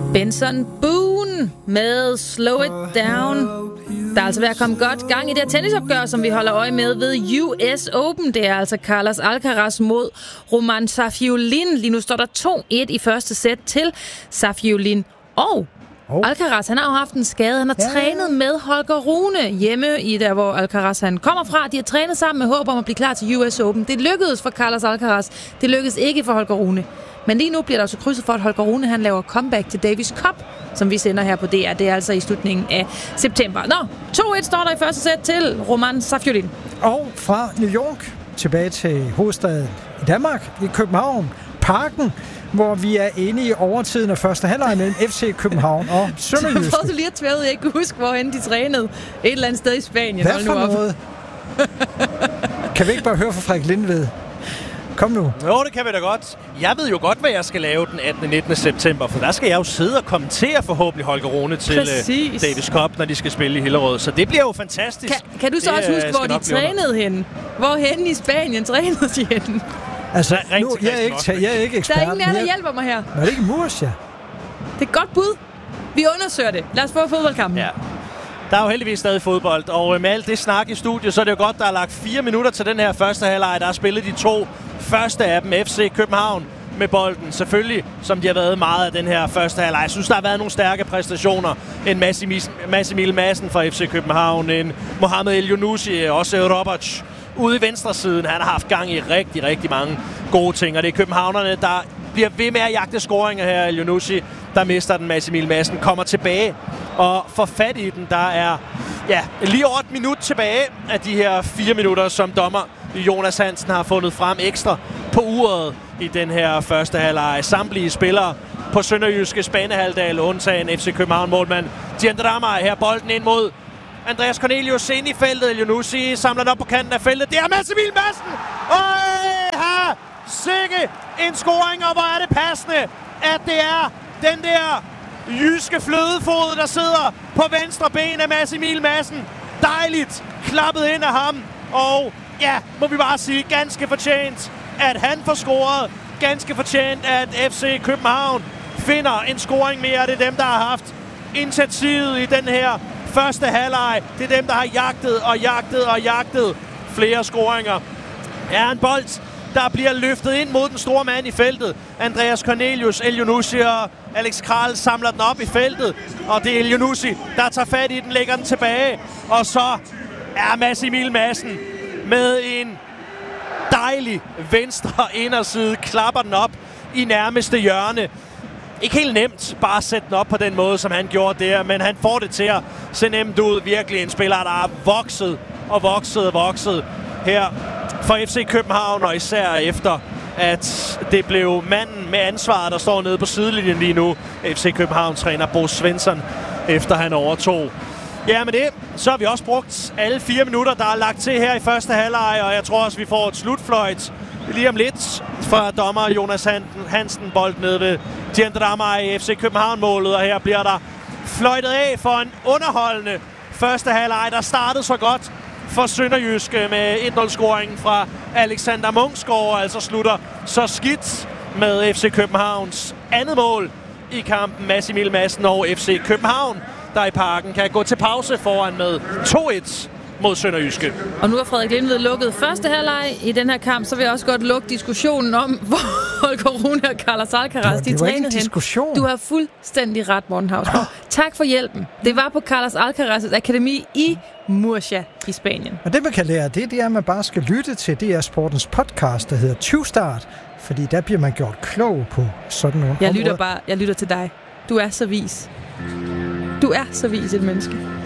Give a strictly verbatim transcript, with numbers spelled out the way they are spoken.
Benson Boone med Slow It Down. Der er altså ved at komme godt gang i det her tennisopgør, som vi holder øje med ved U S Open. Det er altså Carlos Alcaraz mod Roman Safiullin. Lige nu står der to et i første sæt til Safiullin. Og oh. Alcaraz, han har jo haft en skade. Han har ja. trænet med Holger Rune hjemme i der, hvor Alcaraz han kommer fra. De har trænet sammen med håb om at blive klar til U S Open. Det lykkedes for Carlos Alcaraz. Det lykkedes ikke for Holger Rune. Men lige nu bliver der også krydset for, at Holger Rune han laver comeback til Davis Cup, som vi sender her på D R. Det er altså i slutningen af september. Nå, to et står der i første sæt til Roman Safiullin. Og fra New York tilbage til hovedstaden i Danmark, i København, Parken, hvor vi er inde i overtiden af første halvleg mellem F C København og Sønderjyske. Så prøvede du lige at tvære ud, jeg ikke kunne huske, hvorhen de trænede. Et eller andet sted i Spanien. Hvad for noget? Kan vi ikke bare høre fra Frederik Lindved? Kom nu. Jo, det kan vi da godt. Jeg ved jo godt, hvad jeg skal lave den attende og nittende september, for der skal jeg jo sidde og kommentere forhåbentlig Holger Rune til uh, Davis Cup, når de skal spille i Hillerød. Så det bliver jo fantastisk. Kan, kan du så det, også huske, hvor de trænede henne? Hvorhen i Spanien trænede de henne? Altså, nu, jeg, er ikke, jeg er ikke ekspert. Der er ingen af, der hjælper mig her. Er det ikke Murcia? Det er et godt bud. Vi undersøger det. Lad os få fodboldkampen. Ja. Der er jo heldigvis stadig fodbold, og med alt det snak i studiet, så er det jo godt, der er lagt fire minutter til den her første halvleg. Der er spillet de to første af dem, F C København med bolden. Selvfølgelig, som de har været meget af den her første halvleg. Jeg synes, der har været nogle stærke præstationer. En Mads Emil Madsen fra F C København, en Mohamed El-Younousi, også Robert ude i venstre siden. Han har haft gang i rigtig, rigtig mange gode ting, og det er københavnerne, der bliver ved med at jagte scoringer her. El-Younousi, der mister den. Mads Emil Madsen kommer tilbage og får fat i den. Der er ja, lige over et minut tilbage af de her fire minutter, som dommer Jonas Hansen har fundet frem ekstra på uret i den her første halvleg. Samtlige spillere på Sønderjyske banehalvdel, undtagen F C København målmand Diandrama. Her bolden ind mod Andreas Cornelius ind i feltet. El-Younousi samler den op på kanten af feltet. Det er Mads Emil Madsen! Øj, her! Sikke en scoring, og hvor er det passende, at det er den der jyske flødefod, der sidder på venstre ben af Mads Emil Madsen. Dejligt klappet ind af ham. Og ja, må vi bare sige, ganske fortjent, at han får scoret. Ganske fortjent, at F C København finder en scoring mere. Det er dem, der har haft initiativet i den her første halvleg. Det er dem, der har jagtet og jagtet og jagtet flere scoringer. Er en bold, der bliver løftet ind mod den store mand i feltet. Andreas Cornelius, El-Younousi og Alex Kral samler den op i feltet. Og det er El-Younousi, der tager fat i den, lægger den tilbage. Og så er Mads Emil Madsen med en dejlig venstre inderside, klapper den op i nærmeste hjørne. Ikke helt nemt bare at sætte den op på den måde, som han gjorde der, men han får det til at se nemt ud. Virkelig en spiller, der har vokset og vokset og vokset her for F C København, og især efter, at det blev manden med ansvaret, der står nede på sidelinjen lige nu. F C København-træner Bo Svensson, efter han overtog. Ja, med det, så har vi også brugt alle fire minutter, der er lagt til her i første halvleg, og jeg tror også, vi får et slutfløjt lige om lidt fra dommer Jonas Hansen, bold nede ved Diandrama i F C København-målet, og her bliver der fløjtet af for en underholdende første halvleg, der startede så godt for Sønderjyske med et nul-scoringen fra Alexander Munksgaard, altså slutter så skidt med F C Københavns andet mål i kampen. Mads Emil Madsen og F C København, der i Parken kan gå til pause foran med to et mod Sønderjyske. Og nu har Frederik Lindved lukket første halvleg i den her kamp, så vil jeg også godt lukke diskussionen om, hvor Holger Rune og Carlos Alcaraz, de trænede hen. Du har fuldstændig ret, Morten Hausgaard. Tak for hjælpen. Det var på Carlos Alcaraz' akademi i Murcia i Spanien. Og det, man kan lære, det, det er, at man bare skal lytte til D R Sportens podcast, der hedder tyve start, fordi der bliver man gjort klog på sådan nogle jeg områder. lytter bare, jeg lytter til dig. Du er så vis. Du er så vis et menneske.